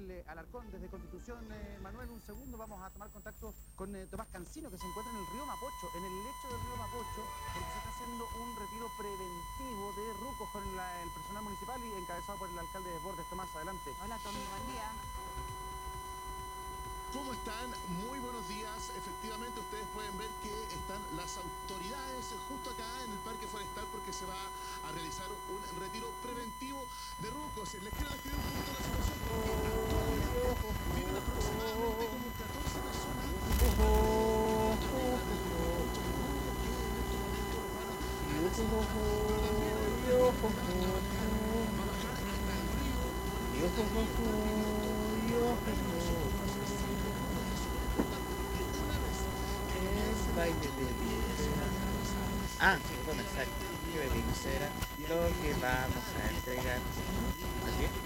Manuel Alarcón desde Constitución. Manuel, un segundo, vamos a tomar contacto con Tomás Cancino, que se encuentra en el río Mapocho, en el lecho del río Mapocho, porque se está haciendo un retiro preventivo de rucos con el personal municipal y encabezado por el alcalde de Desbordes. Tomás, adelante. Hola Tommy, buen día. ¿Cómo están? Muy buenos días. Efectivamente, ustedes pueden ver que están las autoridades justo acá en el Parque Forestal porque se va a realizar un retiro preventivo de rucos. Les quiero describir un poquito la situación porque actualmente viven aproximadamente como 14 personas que van a baile de víspera. Ah, bueno, exacto. Que de víspera lo que vamos a entregar. ¿Así?